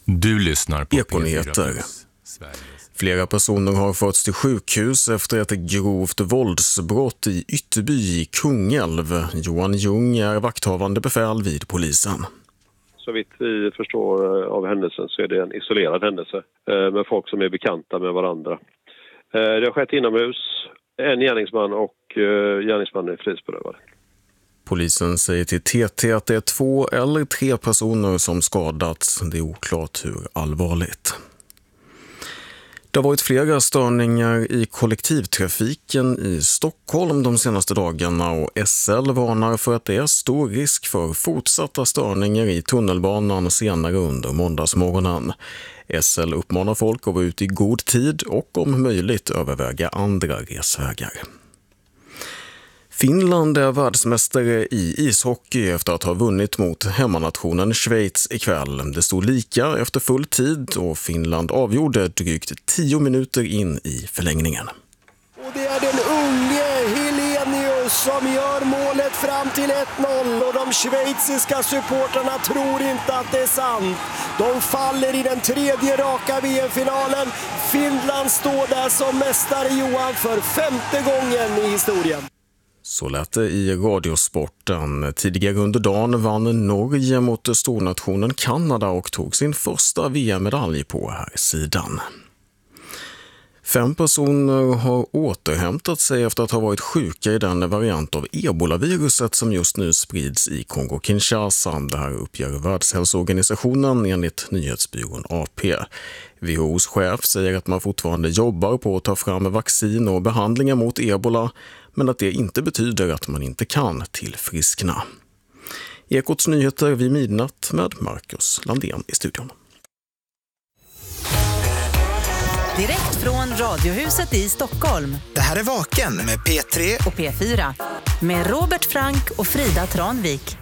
Du lyssnar på Ekonyheter. Flera personer har förts till sjukhus efter ett grovt våldsbrott i Ytterby i Kungälv. Johan Ljung är vakthavande befäl vid polisen. Så vitt vi förstår av händelsen så är det en isolerad händelse med folk som är bekanta med varandra. Det har skett inomhus, en gärningsman och gärningsmannen är frihetsberövad. Polisen säger till TT att det är 2 eller 3 personer som skadats. Det är oklart hur allvarligt. Det har varit flera störningar i kollektivtrafiken i Stockholm de senaste dagarna och SL varnar för att det är stor risk för fortsatta störningar i tunnelbanan senare under måndagsmorgonen. SL uppmanar folk att vara ute i god tid och om möjligt överväga andra resvägar. Finland är världsmästare i ishockey efter att ha vunnit mot hemmanationen Schweiz ikväll. Det stod lika efter full tid och Finland avgjorde drygt 10 minuter in i förlängningen. Och det är den unge Helenius som gör målet fram till 1-0 och de schweiziska supporterna tror inte att det är sant. De faller i den 3:e raka VM-finalen. Finland står där som mästare, Johan, för 5:e gången i historien. Så lät det i Radiosporten. Tidigare under dagen vann Norge mot stornationen Kanada och tog sin första VM-medalj på här sidan. 5 personer har återhämtat sig efter att ha varit sjuka i den variant av Ebola-viruset som just nu sprids i Kongo-Kinshasa. Det här uppger Världshälsoorganisationen enligt nyhetsbyrån AP. WHO:s chef säger att man fortfarande jobbar på att ta fram vaccin och behandlingar mot Ebola, men att det inte betyder att man inte kan tillfriskna. Ekots nyheter vid midnatt med Marcus Landén i studion. Direkt från Radiohuset i Stockholm. Det här är Vaken med P3 och P4 med Robert Frank och Frida Tranvik.